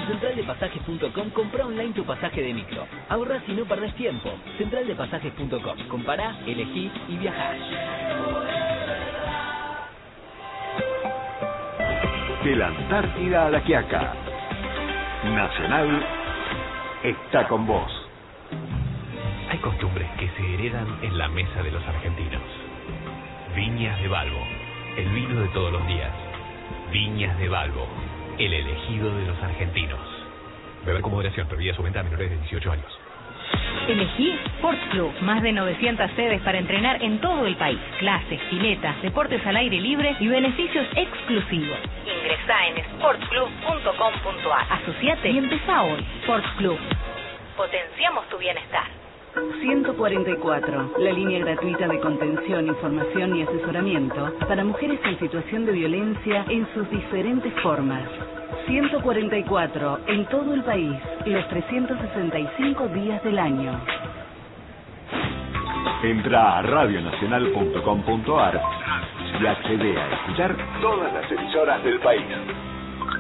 En centraldepasajes.com compra online tu pasaje de micro. Ahorrás y no perdés tiempo. Centraldepasajes.com. Compará, elegí y viajá. De la Antártida a La Quiaca, Nacional está con vos. Hay costumbres que se heredan en la mesa de los argentinos. Viñas de Balbo, el vino de todos los días. Viñas de Balbo, el elegido de los argentinos. Beber con moderación, prohibida su venta a menores de 18 años. Elegí Sports Club, más de 900 sedes para entrenar en todo el país. Clases, piletas, deportes al aire libre y beneficios exclusivos. Ingresá en sportsclub.com.ar. Asociate y empezá hoy. Sports Club. Potenciamos tu bienestar. 144, la línea gratuita de contención, información y asesoramiento para mujeres en situación de violencia en sus diferentes formas. 144, en todo el país, los 365 días del año. Entra a radionacional.com.ar y accede a escuchar todas las emisoras del país.